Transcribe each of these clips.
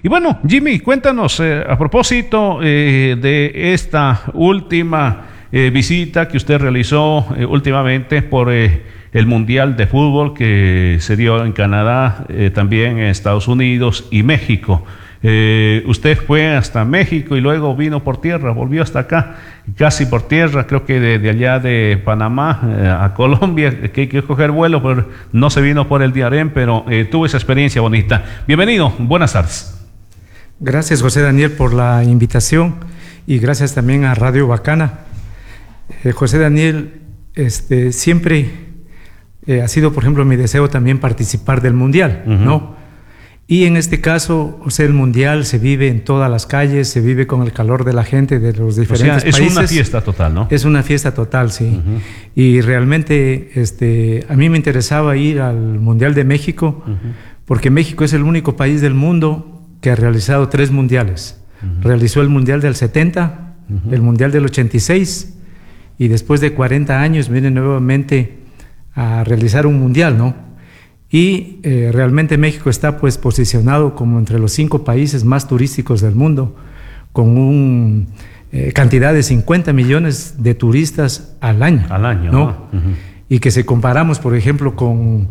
Y bueno, Jimmy, cuéntanos a propósito de esta última visita que usted realizó últimamente por el Mundial de Fútbol que se dio en Canadá, también en Estados Unidos y México. Usted fue hasta México y luego vino por tierra, volvió hasta acá, casi por tierra, creo que de allá de Panamá a Colombia, que hay que coger vuelo, pero no se vino por el Darién, pero tuvo esa experiencia bonita. Bienvenido, buenas tardes. Gracias, José Daniel, por la invitación y gracias también a Radio Bacana. José Daniel, siempre ha sido, por ejemplo, mi deseo también participar del Mundial, ¿no? Y en este caso, o sea, el Mundial se vive en todas las calles, se vive con el calor de la gente de los diferentes países. Es una fiesta total, ¿no? Es una fiesta total, sí. Y realmente a mí me interesaba ir al Mundial de México, porque México es el único país del mundo que ha realizado 3 mundiales. Realizó el Mundial del 70, el Mundial del 86, y después de 40 años viene nuevamente a realizar un Mundial, ¿no? Y realmente México está pues posicionado como entre los 5 países más turísticos del mundo, con una cantidad de 50 millones de turistas al año. Al año, ¿no? Y que si comparamos, por ejemplo, con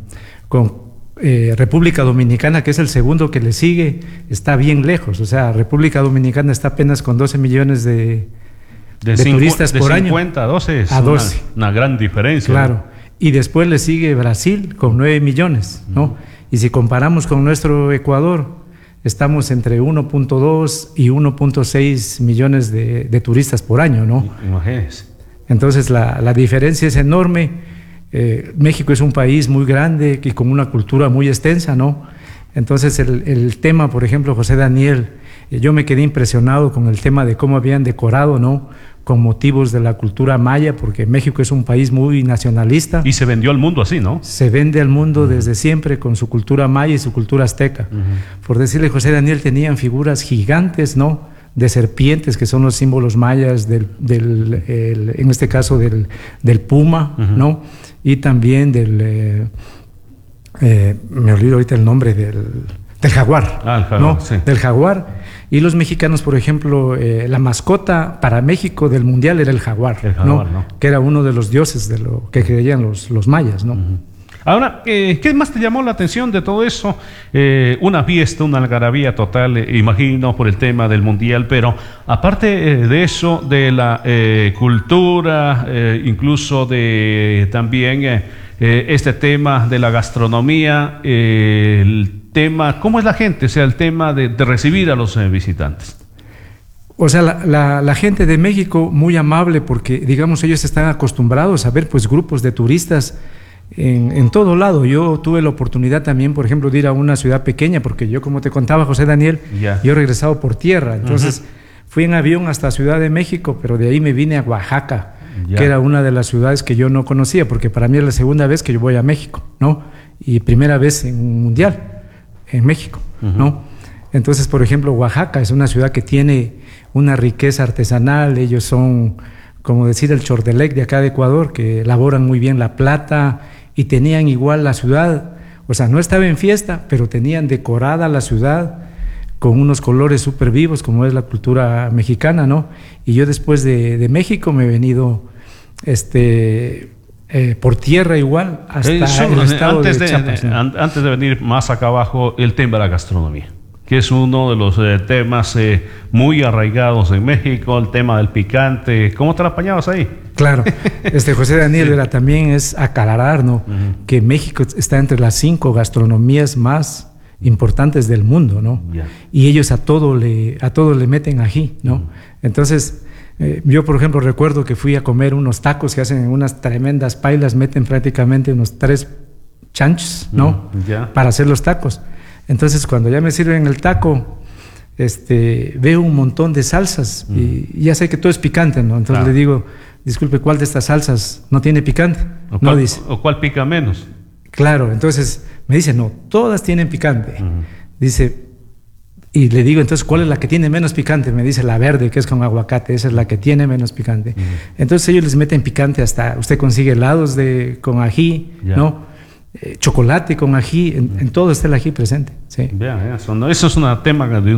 República Dominicana, que es el segundo que le sigue, está bien lejos. O sea, República Dominicana está apenas con 12 millones de turistas por año. De 50 a 12 es a 12. Una gran diferencia. Claro. ¿No? Y después le sigue Brasil con 9 millones, ¿no? Y si comparamos con nuestro Ecuador, estamos entre 1.2 y 1.6 millones de turistas por año, ¿no? Imagínese. Entonces la diferencia es enorme. México es un país muy grande y con una cultura muy extensa, ¿no? Entonces el tema, por ejemplo, José Daniel, yo me quedé impresionado con el tema de cómo habían decorado, ¿no? Con motivos de la cultura maya, porque México es un país muy nacionalista. Y se vendió al mundo así, ¿no? Se vende al mundo desde siempre con su cultura maya y su cultura azteca. Por decirle, José Daniel, tenían figuras gigantes, ¿no? De serpientes, que son los símbolos mayas, en este caso del puma, ¿no? Y también me olvido ahorita el nombre del jaguar, el jaguar, ¿no? Sí. Del jaguar. Y los mexicanos, por ejemplo, la mascota para México del Mundial era el jaguar, ¿no? Que era uno de los dioses de lo que creían los mayas, ¿no? Ahora, ¿qué más te llamó la atención de todo eso? Una fiesta, una algarabía total, imagino, por el tema del Mundial, pero aparte de eso, de la cultura, incluso de también este tema de la gastronomía, el tema, ¿cómo es la gente? O sea, el tema de recibir a los visitantes. O sea, la gente de México muy amable, porque digamos ellos están acostumbrados a ver pues grupos de turistas en todo lado. Yo tuve la oportunidad también, por ejemplo, de ir a una ciudad pequeña, porque yo, como te contaba, José Daniel, yo he regresado por tierra, entonces fui en avión hasta Ciudad de México, pero de ahí me vine a Oaxaca, que era una de las ciudades que yo no conocía, porque para mí es la segunda vez que yo voy a México, ¿no? Y primera vez en un mundial en México, ¿no? Entonces, por ejemplo, Oaxaca es una ciudad que tiene una riqueza artesanal. Ellos son, como decir, el Chordelec de acá de Ecuador, que elaboran muy bien la plata, y tenían igual la ciudad, o sea, no estaba en fiesta, pero tenían decorada la ciudad con unos colores súper vivos, como es la cultura mexicana, ¿no? Y yo después de México me he venido por tierra igual hasta el estado de Chiapas, ¿no? Antes de venir más acá abajo, el tema de la gastronomía, que es uno de los temas muy arraigados en México, el tema del picante. ¿Cómo te la apañabas ahí? Claro, José Daniel, también es aclarar, ¿no? Que México está entre las 5 gastronomías más importantes del mundo, ¿no? Y ellos a todo le meten ají, ¿no? Entonces, yo, por ejemplo, recuerdo que fui a comer unos tacos que hacen en unas tremendas pailas, meten prácticamente unos 3 chanchos, ¿no? Para hacer los tacos. Entonces, cuando ya me sirven el taco, veo un montón de salsas y ya sé que todo es picante, ¿no? Entonces le digo, disculpe, ¿cuál de estas salsas no tiene picante? No, dice. ¿O cuál pica menos? Claro, entonces me dice, no, todas tienen picante. Dice, y le digo, entonces, ¿cuál es la que tiene menos picante? Me dice, la verde, que es con aguacate, esa es la que tiene menos picante. Entonces ellos les meten picante hasta, usted consigue helados con ají, ¿no? Chocolate con ají, en todo está el ají presente. Sí. Eso es un tema de